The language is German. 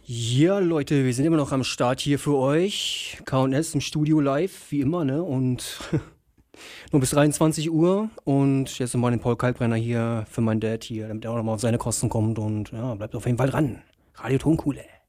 Ja, Leute, wir sind immer noch am Start hier für euch. K&S im Studio live, wie immer, ne? Und nur bis 23 Uhr. Und jetzt nochmal den Paul Kalkbrenner hier für meinen Dad hier, damit er auch nochmal auf seine Kosten kommt. Und ja, bleibt auf jeden Fall dran. Radio Tonkuhle.